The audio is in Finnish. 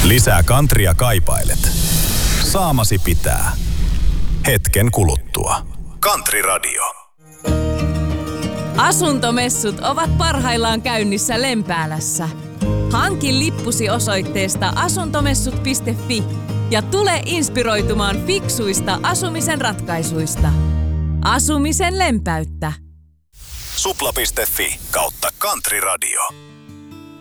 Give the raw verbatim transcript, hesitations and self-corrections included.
Lisää kantria kaipailet. Saamasi pitää. Hetken kuluttua. Country Radio. Asuntomessut ovat parhaillaan käynnissä Lempäälässä. Hanki lippusi osoitteesta asuntomessut piste fi ja tule inspiroitumaan fiksuista asumisen ratkaisuista. Asumisen lempäyttä. Supla piste fi kautta Country Radio.